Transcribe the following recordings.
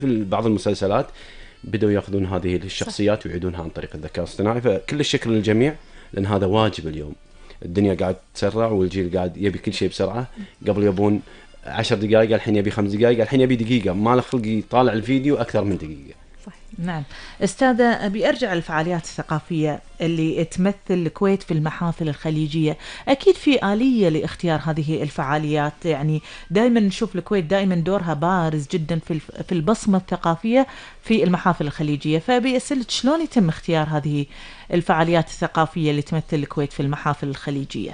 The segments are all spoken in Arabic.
في بعض المسلسلات بدأوا ياخذون هذه الشخصيات ويعيدونها عن طريق الذكاء الاصطناعي، فكل الشكر للجميع لأن هذا واجب اليوم. الدنيا قاعد تسرع والجيل قاعد يبي كل شيء بسرعة. قبل يبون 10 دقائق، الحين يبي 5 دقائق، الحين يبي دقيقة، ما له خلق يطالع الفيديو أكثر من دقيقة. صحيح. نعم أستاذة، أبي أرجع للفعاليات الثقافية اللي تمثل الكويت في المحافل الخليجية. أكيد في آلية لاختيار هذه الفعاليات، يعني دائما نشوف الكويت دائما دورها بارز جدا في البصمة الثقافية في المحافل الخليجية، فأبي أسألك شلون يتم اختيار هذه الفعاليات الثقافية اللي تمثل الكويت في المحافل الخليجية؟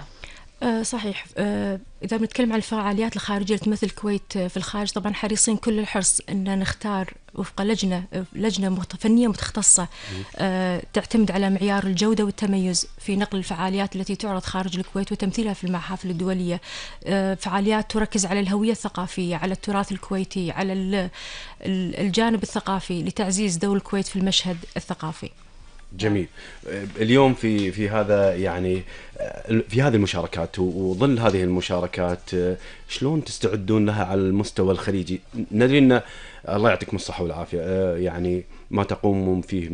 صحيح. إذا بنتكلم عن الفعاليات الخارجية اللي تمثل الكويت في الخارج، طبعا حريصين كل الحرص أن نختار وفق لجنة فنية متخصصة تعتمد على معيار الجودة والتميز في نقل الفعاليات التي تعرض خارج الكويت وتمثيلها في المحافل الدولية. فعاليات تركز على الهوية الثقافية، على التراث الكويتي، على الجانب الثقافي لتعزيز دور الكويت في المشهد الثقافي. جميل. اليوم في هذا يعني في هذه المشاركات وظل هذه المشاركات شلون تستعدون لها على المستوى الخليجي؟ ندري ان الله يعطيكم الصحة والعافية يعني ما تقومون فيه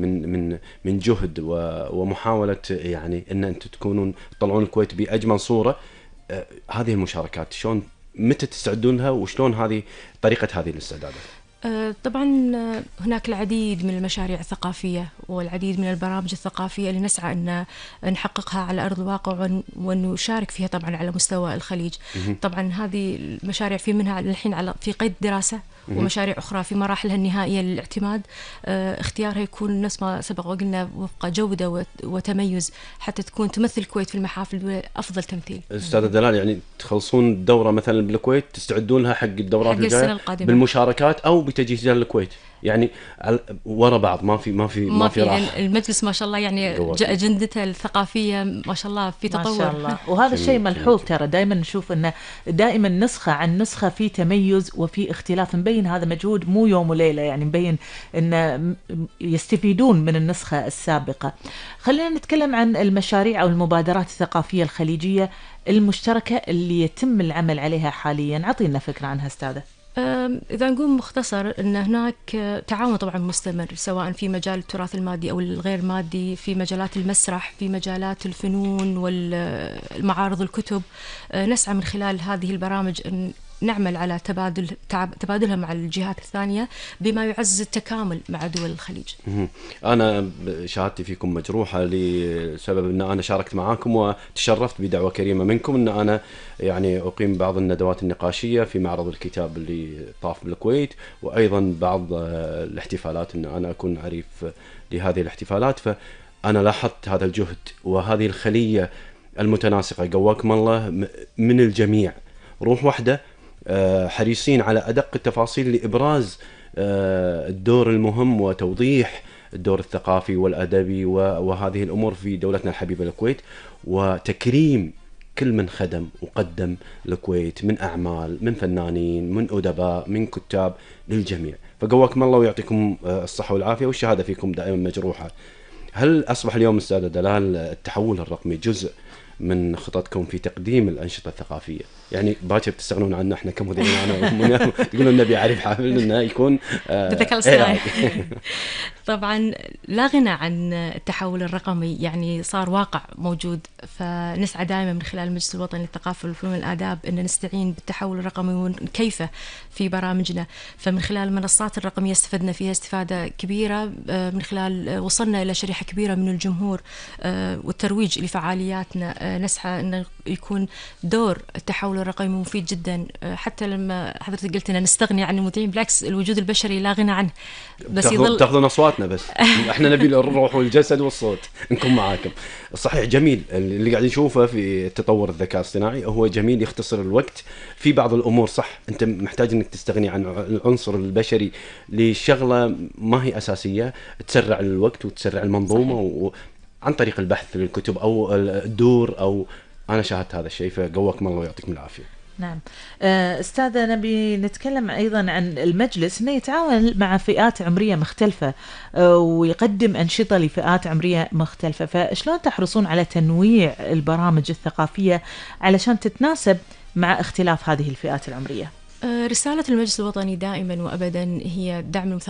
من جهد ومحاولة يعني ان انتم تكونون تطلعون الكويت بأجمل صورة. هذه المشاركات شلون متى تستعدون لها وشلون هذه طريقة هذه الاستعدادات؟ طبعا هناك العديد من المشاريع الثقافية والعديد من البرامج الثقافية اللي نسعى أن نحققها على أرض الواقع ونشارك فيها طبعا على مستوى الخليج. طبعا هذه المشاريع في منها الحين في قيد دراسة، ومشاريع أخرى في مراحلها النهائية للاعتماد. اختيارها يكون نفس ما سبق وقلنا وفق جودة وتميز حتى تكون تمثل الكويت في المحافل أفضل تمثيل. أستاذة دلال، يعني تخلصون الدورة مثلا بالكويت تستعدون لها حق الدورات الجاية بالمشاركات أو بتجهيزها للكويت، يعني ورا بعض ما في راحة. المجلس ما شاء الله يعني أجندته الثقافية ما شاء الله في تطور. ما شاء الله. وهذا الشيء ملحوظ، ترى دائما نشوف أنه دائما نسخة عن نسخة في تميز وفي اختلاف، مبين هذا مجهود مو يوم وليلة، يعني مبين أن يستفيدون من النسخة السابقة. خلينا نتكلم عن المشاريع أو المبادرات الثقافية الخليجية المشتركة اللي يتم العمل عليها حاليا، عطينا فكرة عنها أستاذة. إذا نقول مختصر أن هناك تعاون طبعا مستمر سواء في مجال التراث المادي أو الغير مادي، في مجالات المسرح، في مجالات الفنون والمعارض الكتب. نسعى من خلال هذه البرامج أن نعمل على تبادلها مع الجهات الثانية بما يعزز التكامل مع دول الخليج. أنا شهادتي فيكم مجروحة لسبب أن أنا شاركت معاكم وتشرفت بدعوة كريمة منكم أن أنا يعني أقيم بعض الندوات النقاشية في معرض الكتاب اللي طاف بالكويت، وأيضا بعض الاحتفالات أن أنا أكون عريف لهذه الاحتفالات. فأنا لاحظت هذا الجهد وهذه الخلية المتناسقة قواكم الله من الجميع، روح واحدة، حريصين على أدق التفاصيل لإبراز الدور المهم وتوضيح الدور الثقافي والأدبي وهذه الأمور في دولتنا الحبيبة الكويت، وتكريم كل من خدم وقدم الكويت من أعمال، من فنانين، من أدباء، من كتاب، للجميع. فقواكم الله ويعطيكم الصحة والعافية، والشهادة فيكم دائما مجروحة. هل أصبح اليوم أستاذة دلال التحول الرقمي جزء من خططكم في تقديم الأنشطة الثقافية؟ يعني باكر بتستغنون عنه احنا كمذيعين، انا تقولون نبي عارف حافل انه يكون بالذكاء الاصطناعي. طبعا لا غنى عن التحول الرقمي، يعني صار واقع موجود، فنسعى دائما من خلال المجلس الوطني للثقافة والفنون والآداب ان نستعين بالتحول الرقمي ونكيفه في برامجنا. فمن خلال المنصات الرقمية استفدنا فيها استفادة كبيرة، من خلال وصلنا إلى شريحة كبيرة من الجمهور، والترويج لفعالياتنا نسعى أن يكون دور التحول الرقمي مفيد جدا. حتى لما حضرتك قلت أن نستغني عن المذيعين، بالعكس الوجود البشري لا غنى عنه، بس تاخذون أصواتنا بس احنا نبي الروح والجسد والصوت نكون معاكم. صحيح، جميل اللي قاعد نشوفه في تطور الذكاء الاصطناعي، هو جميل يختصر الوقت في بعض الأمور. صح، أنت محتاج أنك تستغني عن العنصر البشري لشغلة ما هي أساسية، تسرع الوقت وتسرع المنظومة عن طريق البحث في الكتب أو الدور، أو أنا شاهدت هذا الشيء، فقواكم الله ويعطيكم العافية. نعم أستاذة، نبي نتكلم أيضا عن المجلس أنه يتعاون مع فئات عمرية مختلفة ويقدم أنشطة لفئات عمرية مختلفة، فشلون تحرصون على تنويع البرامج الثقافية علشان تتناسب مع اختلاف هذه الفئات العمرية؟ رسالة المجلس الوطني دائما وأبدا هي دعم